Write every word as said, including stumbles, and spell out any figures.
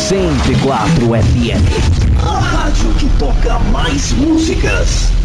cento e quatro F M. A rádio que toca mais músicas.